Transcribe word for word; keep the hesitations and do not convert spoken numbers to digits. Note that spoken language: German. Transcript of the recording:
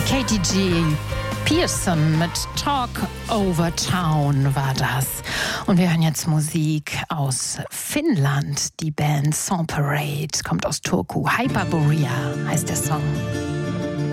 Katy G. Pearson mit Talk Over Town war das. Und wir hören jetzt Musik aus Finnland. Die Band Song Parade kommt aus Turku. Hyperborea heißt der Song.